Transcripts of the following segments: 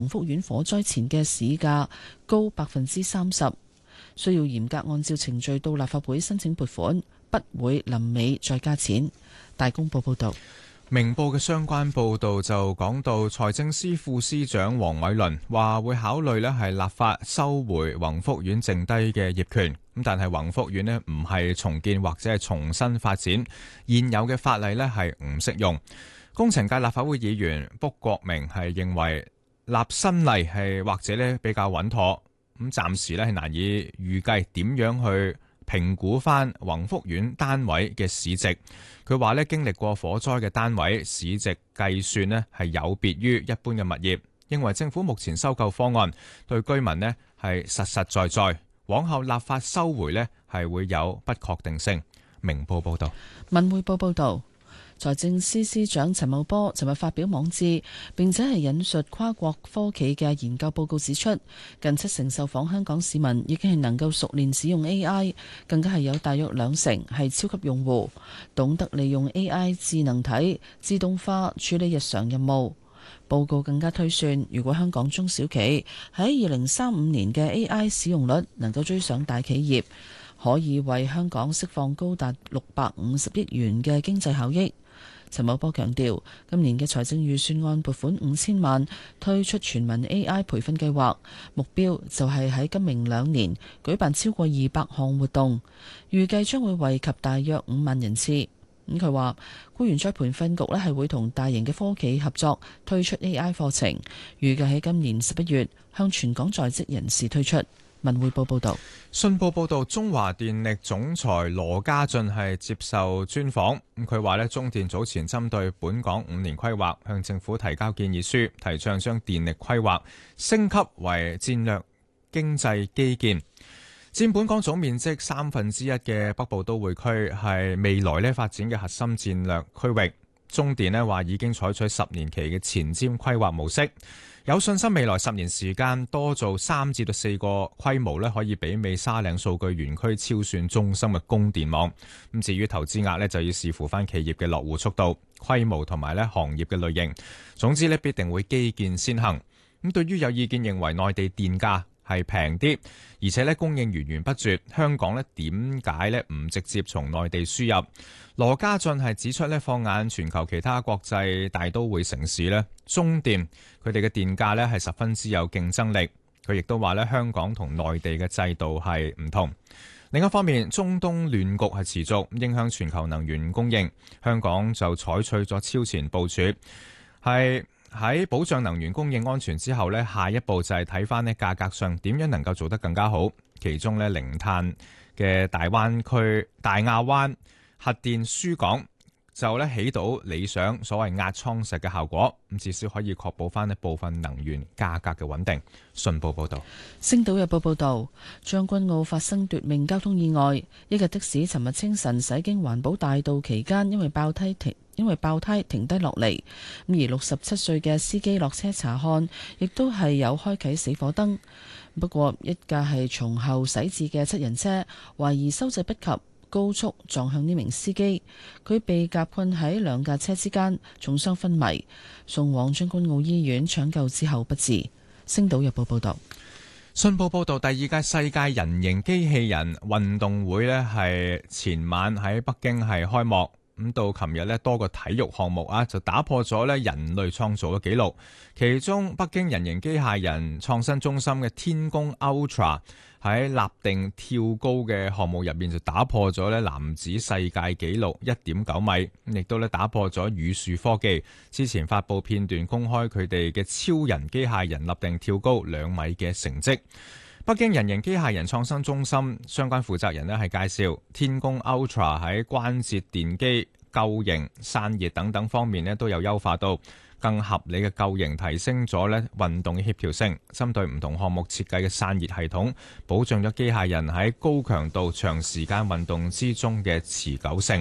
宏福苑火災前嘅市價高30%，需要嚴格按照程序到立法會申請撥款，不會臨尾再加錢。大公報報道。 明報嘅相關報導就講到，財政司副司長黃偉綸話會考慮係立法收回宏福苑剩低嘅業權，咁但係宏福苑唔係重建或者係重新發展，現有嘅法例係唔適用。工程界立法會議員卜國明係認為立新例係或者比較穩妥，咁暫時係難以預計點樣去評估翻宏福苑單位嘅市值。佢話經歷過火災嘅單位市值計算係有別於一般嘅物業，認為政府目前收購方案對居民係實實在在，往後立法收回係會有不確定性。明報報道。 文匯報報道。財政司司長陳茂波尋日發表網誌，並且係引述跨國科企嘅研究報告指出，近70%受訪香港市民已經係能夠熟練使用 AI， 更加係有大約20%係超級用戶，懂得利用 AI 智能體自動化處理日常任務。報告更加推算，如果香港中小企喺2035年嘅 AI 使用率能夠追上大企業，可以為香港釋放高達650億元嘅經濟效益。陳茂波強調，今年嘅財政預算案撥款5000萬推出全民 AI 培訓計劃，目標就係喺今明2年舉辦超過200項活動，預計將會惠及大約5萬人次。佢話，僱員再培訓局係會同大型嘅科企合作推出 AI 課程，預計喺今年11月向全港在職人士推出。文匯報報道。 信報報道，中華電力總裁羅家俊係接受專訪，佢話中電早前針對本港5年規劃向政府提交建議書，提倡將電力規劃升級為戰略經濟基建，佔本港總面積1/3嘅北部都會區係未來發展嘅核心戰略區域。中電話已經採取10年期嘅前瞻規劃模式，有信心未來10年時間多做3至4個規模可以媲美沙嶺數據園區超算中心嘅供電網。咁至於投資額就要視乎翻企業嘅落戶速度、規模同埋行業嘅類型。總之必定會基建先行。咁對於有意見認為內地電價係平啲，而且供應源源不絕，香港點解唔直接從內地輸入？羅家俊係指出放眼全球其他國際大都會城市中電佢哋嘅電價係十分之有競爭力。佢亦都話香港同內地嘅制度係唔同。另一方面，中東亂局係持續影響全球能源供應，香港就採取咗超前部署，係喺保障能源供應安全之後下一步就係睇翻價格上點樣能夠做得更加好。其中零碳嘅大灣區大亞灣核電輸港就起到理想所謂壓艙石嘅效果，咁至少可以確保翻部分能源價格嘅穩定。信報報道。 星島日報報道，將軍澳發生奪命交通意外，一架的士尋日清晨駛經環保大道期間，因為爆胎停低落嚟，而67歲嘅司機落車查看，亦都係有開啟死火燈。不過一架係從後駛至嘅7人車，懷疑收掣不及，高速撞向呢名司機，佢被夾困喺2架車之間，重傷昏迷，送往將軍澳醫院搶救之後不治。星島日報報道。 信報報道，第2屆世界人形機器人運動會係前晚喺北京係開幕。咁到琴日多個體育項目就打破咗人類創造嘅紀錄，其中北京人形機械人創新中心嘅天宮 Ultra 喺立定跳高嘅項目入面就打破咗男子世界紀錄 1.9 米，亦都打破咗宇樹科技之前發布片段公開佢哋嘅超人機械人立定跳高2米嘅成績。北京人形機械人創新中心相關負責人係介紹，天宮 Ultra 喺關節電機、構型、散熱等等方面都有優化到更合理嘅構型，提升咗運動嘅協調性，針對唔同項目設計嘅散熱系統，保障咗機械人喺高強度長時間運動之中嘅持久性。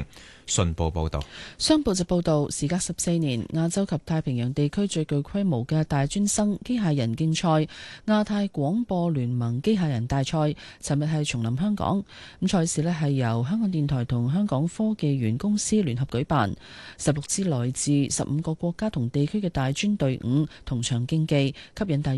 信報報道。 商報就報導，時隔14年，亞洲及太平洋地區最具規模嘅大專生機械人競賽亞太廣播聯盟機械人大賽，尋日係重臨香港。咁賽事呢係由香港電台同香港科技園公司聯合舉辦，16支來自15個國家同地區嘅大專隊伍同場競技，吸引大約